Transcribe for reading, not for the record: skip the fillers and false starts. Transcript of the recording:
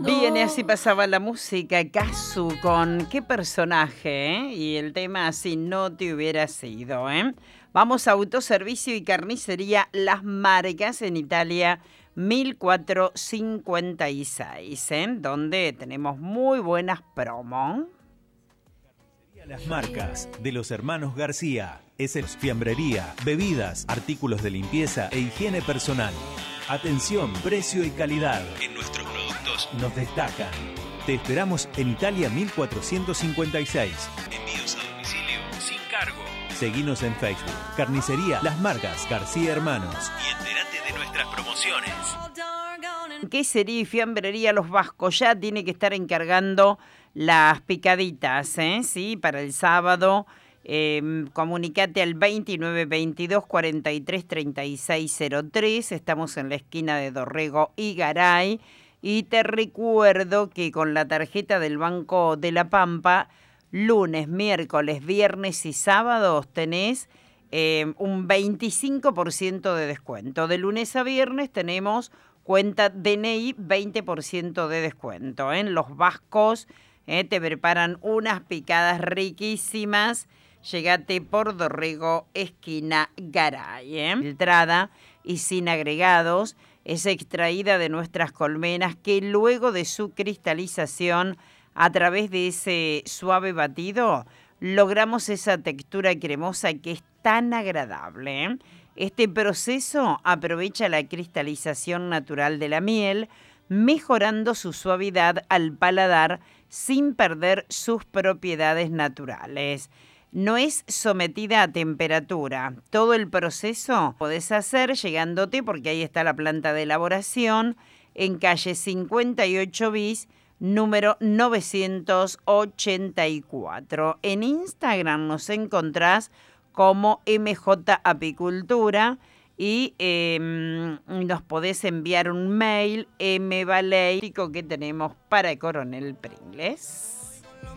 Bien, y así pasaba la música. Casu con qué personaje, ¿eh? Y el tema Si no te hubiera sido, ¿eh? Vamos a Autoservicio y Carnicería Las Marcas en Italia 1456, ¿eh? Donde tenemos muy buenas promos. Las Marcas de los hermanos García. Es el fiambrería, bebidas, artículos de limpieza e higiene personal. Atención, precio y calidad. En nuestros productos nos destacan. Te esperamos en Italia 1456. Envíos a domicilio sin cargo. Seguinos en Facebook. Carnicería Las Marcas García Hermanos. Y entérate de nuestras promociones. Quesería y fiambrería Los Vascos ya tiene que estar encargando las picaditas, ¿eh? Sí, para el sábado. Comunicate al 2922 43 36 03. Estamos en la esquina de Dorrego y Garay. Y te recuerdo que con la tarjeta del Banco de la Pampa, lunes, miércoles, viernes y sábados tenés un 25% de descuento. De lunes a viernes tenemos cuenta DNI 20% de descuento. En Los Vascos te preparan unas picadas riquísimas. Llegate por Dorrego, esquina Garay. Filtrada y sin agregados. Es extraída de nuestras colmenas que luego de su cristalización a través de ese suave batido logramos esa textura cremosa que es tan agradable, ¿eh? Este proceso aprovecha la cristalización natural de la miel, mejorando su suavidad al paladar sin perder sus propiedades naturales. No es sometida a temperatura. Todo el proceso podés hacer llegándote, porque ahí está la planta de elaboración, en calle 58 bis, número 984. En Instagram nos encontrás como MJ Apicultura y nos podés enviar un mail mvaley que tenemos para Coronel Pringles.